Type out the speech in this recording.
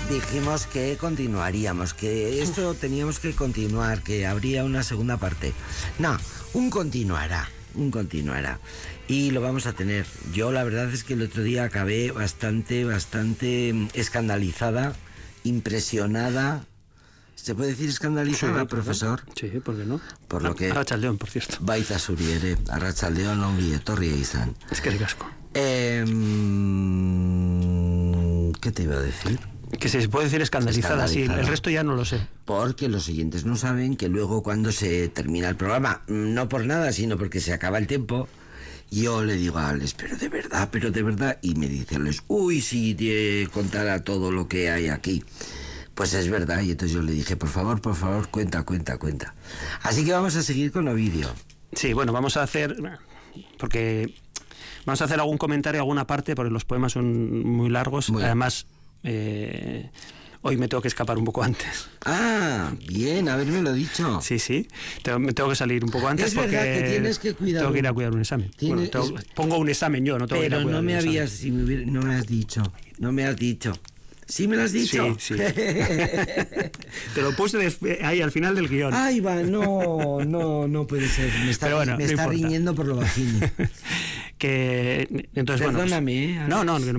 dijimos que continuaríamos, que esto teníamos que continuar, que habría una segunda parte. No, un continuará. Y lo vamos a tener. Yo la verdad es que el otro día acabé bastante escandalizada, impresionada. ¿Se puede decir escandalizada, sí, profesor? Sí, ¿por qué no? Por lo que... Arratsaldeon, por cierto. Baita zuriere, arratsaldeon ongi etorria izan. Es que ricasco. ¿Qué te iba a decir? Que se puede decir escandalizada, sí, el resto ya no lo sé. Porque los oyentes no saben que luego cuando se termina el programa, no por nada, sino porque se acaba el tiempo, yo le digo a Alex, pero de verdad, y me dice Alex, uy, si te contara todo lo que hay aquí. Pues es verdad, y entonces yo le dije, por favor, cuenta. Así que vamos a seguir con Ovidio. Sí, bueno, vamos a hacer algún comentario, alguna parte, porque los poemas son muy largos. Bueno. Además, hoy me tengo que escapar un poco antes. Ah, bien, habérmelo dicho. Sí, me tengo que salir un poco antes. Es porque verdad que tienes que cuidar. Tengo que ir a cuidar un examen. Pongo un examen yo, no tengo que ir a cuidar un examen. Pero no me has dicho. ¿Sí me lo has dicho? Sí. Te lo puse ahí al final del guión. Ay, va, no puede ser. Me está riñendo por lo bajini. Entonces, perdóname. Bueno, pues, no